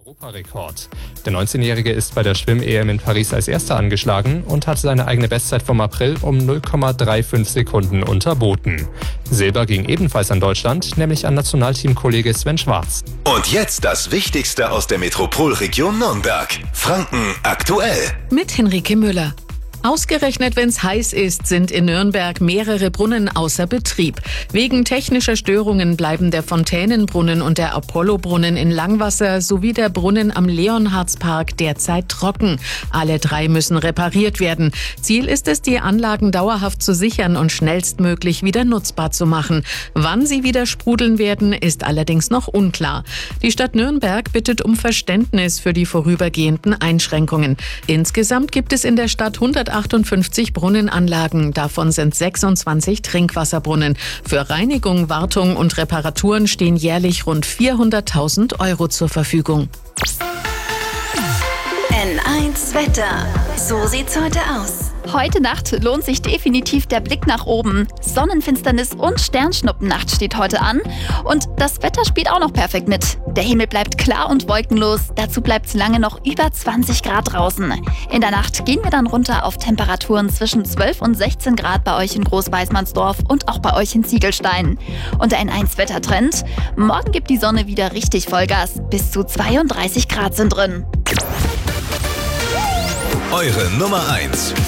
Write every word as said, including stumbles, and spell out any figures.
Europarekord. Der neunzehnjährige ist bei der Schwimm-E M in Paris als Erster angeschlagen und hat seine eigene Bestzeit vom April um null Komma fünfunddreißig Sekunden unterboten. Silber ging ebenfalls an Deutschland, nämlich an Nationalteamkollege Sven Schwarz. Und jetzt das Wichtigste aus der Metropolregion Nürnberg. Franken aktuell. Mit Henrike Müller. Ausgerechnet, wenn es heiß ist, sind in Nürnberg mehrere Brunnen außer Betrieb. Wegen technischer Störungen bleiben der Fontänenbrunnen und der Apollobrunnen in Langwasser sowie der Brunnen am Leonhardspark derzeit trocken. Alle drei müssen repariert werden. Ziel ist es, die Anlagen dauerhaft zu sichern und schnellstmöglich wieder nutzbar zu machen. Wann sie wieder sprudeln werden, ist allerdings noch unklar. Die Stadt Nürnberg bittet um Verständnis für die vorübergehenden Einschränkungen. Insgesamt gibt es in der Stadt hundertachtundfünfzig Brunnenanlagen, davon sind sechsundzwanzig Trinkwasserbrunnen. Für Reinigung, Wartung und Reparaturen stehen jährlich rund vierhunderttausend Euro zur Verfügung. N eins Wetter. So sieht's heute aus. Heute Nacht lohnt sich definitiv der Blick nach oben. Sonnenfinsternis und Sternschnuppennacht steht heute an. Und das Wetter spielt auch noch perfekt mit. Der Himmel bleibt klar und wolkenlos. Dazu bleibt es lange noch über zwanzig Grad draußen. In der Nacht gehen wir dann runter auf Temperaturen zwischen zwölf und sechzehn Grad bei euch in Großweißmannsdorf und auch bei euch in Ziegelstein. Und der N eins Wettertrend: Morgen gibt die Sonne wieder richtig Vollgas. Bis zu zweiunddreißig Grad sind drin. Eure Nummer eins